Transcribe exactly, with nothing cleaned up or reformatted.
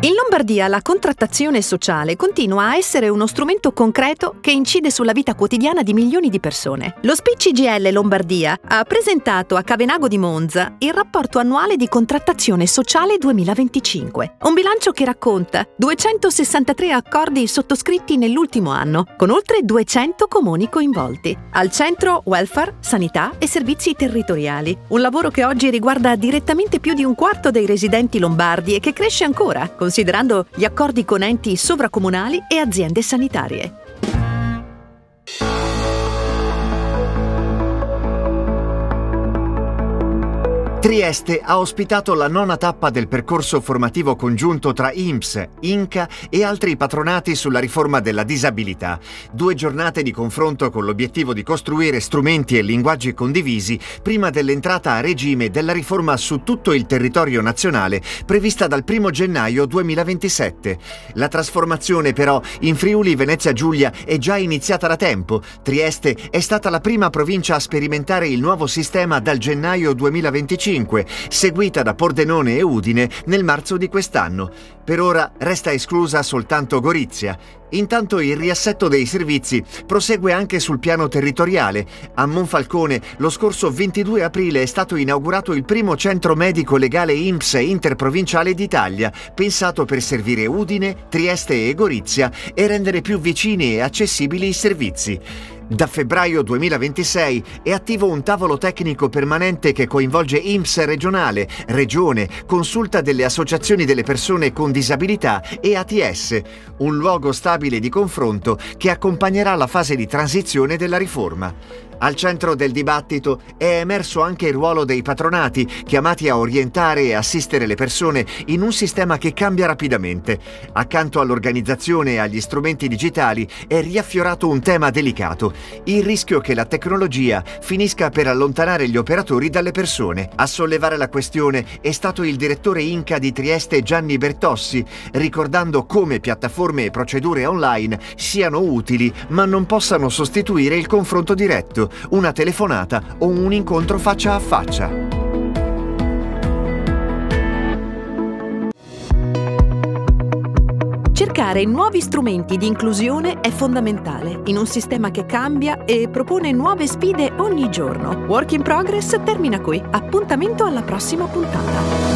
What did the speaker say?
In Lombardia la contrattazione sociale continua a essere uno strumento concreto che incide sulla vita quotidiana di milioni di persone. Lo S P C G L Lombardia ha presentato a Cavenago di Monza il rapporto annuale di contrattazione sociale duemilaventicinque, un bilancio che racconta duecentosessantatré accordi sottoscritti nell'ultimo anno, con oltre duecento comuni coinvolti. Al centro welfare, sanità e servizi territoriali, un lavoro che oggi riguarda direttamente più di un quarto dei residenti lombardi e che cresce ancora, considerando gli accordi con enti sovracomunali e aziende sanitarie. Trieste ha ospitato la nona tappa del percorso formativo congiunto tra I N P S, INCA e altri patronati sulla riforma della disabilità. Due giornate di confronto con l'obiettivo di costruire strumenti e linguaggi condivisi prima dell'entrata a regime della riforma su tutto il territorio nazionale prevista dal primo gennaio duemilaventisette. La trasformazione però in Friuli Venezia Giulia è già iniziata da tempo. Trieste è stata la prima provincia a sperimentare il nuovo sistema dal gennaio duemilaventicinque, seguita da Pordenone e Udine nel marzo di quest'anno. Per ora resta esclusa soltanto Gorizia. Intanto il riassetto dei servizi prosegue anche sul piano territoriale. A Monfalcone lo scorso ventidue aprile è stato inaugurato il primo centro medico legale I N P S interprovinciale d'Italia, pensato per servire Udine, Trieste e Gorizia e rendere più vicini e accessibili i servizi. Da febbraio duemilaventisei è attivo un tavolo tecnico permanente che coinvolge I N P S regionale, regione, consulta delle associazioni delle persone con disabilità e A T S, un luogo stabile di confronto che accompagnerà la fase di transizione della riforma. Al centro del dibattito è emerso anche il ruolo dei patronati, chiamati a orientare e assistere le persone in un sistema che cambia rapidamente. Accanto all'organizzazione e agli strumenti digitali è riaffiorato un tema delicato: il rischio che la tecnologia finisca per allontanare gli operatori dalle persone. A sollevare la questione è stato il direttore INCA di Trieste Gianni Bertossi, ricordando come piattaforme e procedure online siano utili ma non possano sostituire il confronto diretto, una telefonata o un incontro faccia a faccia. Cercare nuovi strumenti di inclusione è fondamentale in un sistema che cambia e propone nuove sfide ogni giorno. Work in Progress termina qui. Appuntamento alla prossima puntata.